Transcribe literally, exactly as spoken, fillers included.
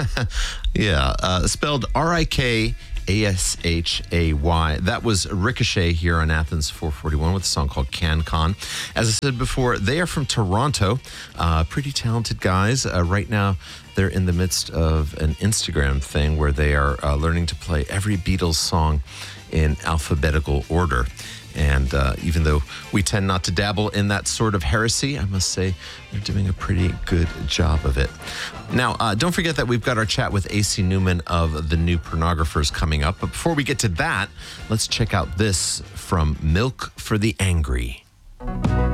yeah, uh, spelled R I K A S H A Y. That was Ricochet here on Athens four forty-one with a song called CanCon. As I said before, they are from Toronto. Uh, pretty talented guys. Uh, right now, they're in the midst of an Instagram thing where they are uh, learning to play every Beatles song in alphabetical order. And uh, even though we tend not to dabble in that sort of heresy, I must say they're doing a pretty good job of it. Now, uh, don't forget that we've got our chat with A C Newman of The New Pornographers coming up. But before we get to that, let's check out this from Milk for the Angry.